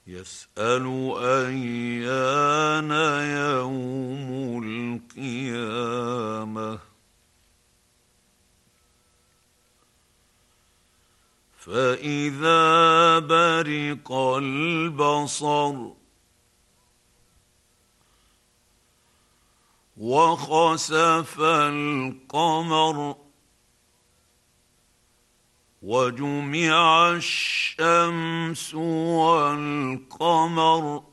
يسأل أيان يوم القيامة فإذا برق البصر وخسف القمر وجمع الشمس والقمر